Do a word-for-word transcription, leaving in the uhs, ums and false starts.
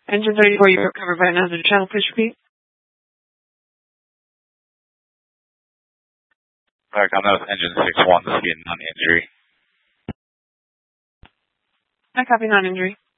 Engine thirty-four, you're covered by another channel. Please repeat. Alright, that was engine six one, this will be a non-injury. I copy non-injury.